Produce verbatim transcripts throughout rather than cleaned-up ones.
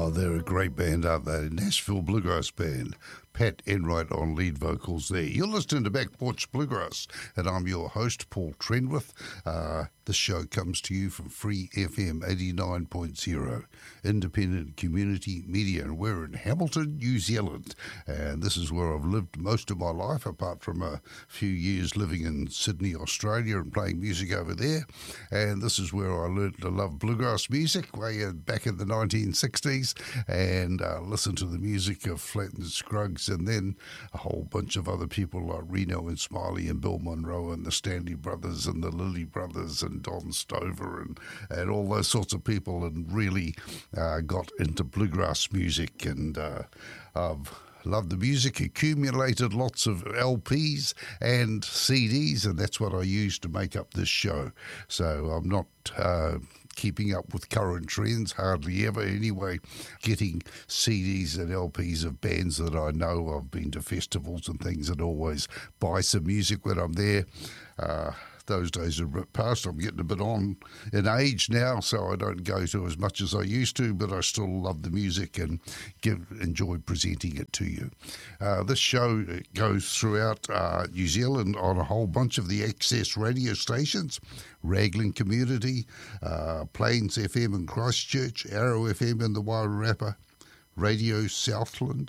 Oh, they're a great band, aren't they? Nashville Bluegrass Band. Pat Enright on lead vocals there. You're listening to Back Porch Bluegrass, and I'm your host, Paul Trendworth. Uh, this show comes to you from Free F M eighty-nine point zero, independent community media, and we're in Hamilton, New Zealand. And this is where I've lived most of my life, apart from a few years living in Sydney, Australia, and playing music over there. And this is where I learned to love bluegrass music way back in the nineteen sixties, and uh, listen to the music of Flatt and Scruggs, and then a whole bunch of other people like Reno and Smiley and Bill Monroe and the Stanley Brothers and the Lilly Brothers and Don Stover and, and all those sorts of people, and really uh, got into bluegrass music. And uh, I've loved the music, accumulated lots of L Ps and C Ds, and that's what I use to make up this show. So I'm not Uh, keeping up with current trends, hardly ever anyway, getting C Ds and L Ps of bands that I know. I've been to festivals and things and always buy some music when I'm there. Uh, those days are a bit past. I'm getting a bit on in age now, so I don't go to as much as I used to, but I still love the music and give, enjoy presenting it to you. Uh, this show goes throughout uh, New Zealand on a whole bunch of the Access radio stations: Raglan Community, uh, Plains F M in Christchurch, Arrow F M in the Wairarapa, Radio Southland,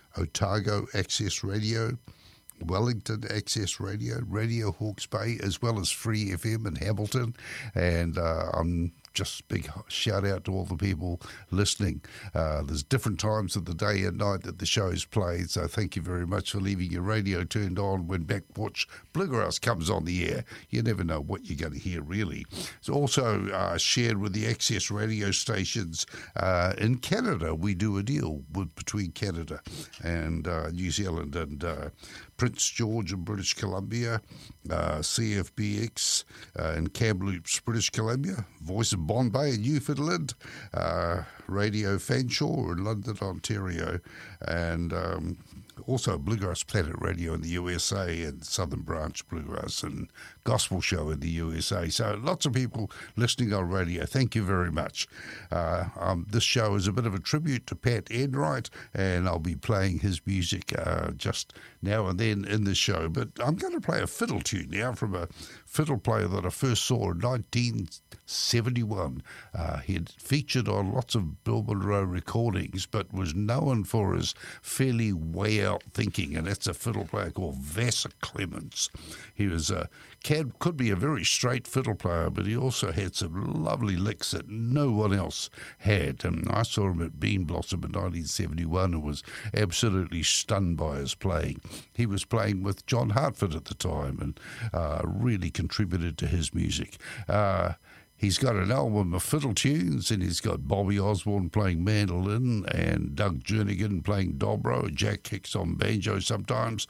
Otago Access Radio, Wellington Access Radio, Radio Hawke's Bay, as well as Free F M in Hamilton. And uh, I'm just big shout out to all the people listening. Uh, there's different times of the day and night that the show's played, so thank you very much for leaving your radio turned on when Back Porch Bluegrass comes on the air. You never know what you're going to hear, really. It's also uh, shared with the Access radio stations uh, in Canada. We do a deal with between Canada and uh, New Zealand, and uh, Prince George in British Columbia, uh, C F B X uh, in Kamloops, British Columbia, Voice of Bombay in Newfoundland, uh, Radio Fanshawe in London, Ontario, and um, also Bluegrass Planet Radio in the U S A, and Southern Branch Bluegrass and Gospel Show in the U S A. So lots of people listening on radio. Thank you very much. Uh, um, this show is a bit of a tribute to Pat Enright, and I'll be playing his music uh, just now and then in the show. But I'm going to play a fiddle tune now from a fiddle player that I first saw in nineteen seventy-one. Uh, he had featured on lots of Bill Monroe recordings, but was known for his fairly way-out thinking, and that's a fiddle player called Vassar Clements. He was a can, could be a very straight fiddle player, but he also had some lovely licks that no one else had. And I saw him at Bean Blossom in nineteen seventy-one and was absolutely stunned by his playing. He was playing with John Hartford at the time, and uh, really contributed to his music. Uh, He's got an album of fiddle tunes, and he's got Bobby Osborne playing mandolin and Doug Jernigan playing dobro, Jack Hicks on banjo sometimes,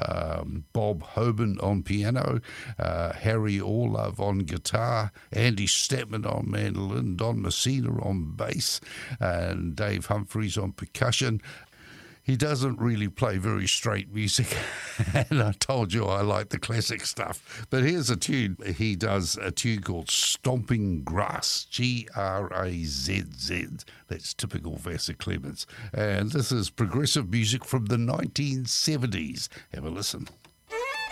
um, Bob Hoban on piano, uh, Harry Orlove on guitar, Andy Statman on mandolin, Don Messina on bass, and Dave Humphreys on percussion. He doesn't really play very straight music, and I told you I like the classic stuff. But here's a tune. He does a tune called Stomping Grass, G R A Z Z. That's typical Vassar Clements. And this is progressive music from the nineteen seventies. Have a listen.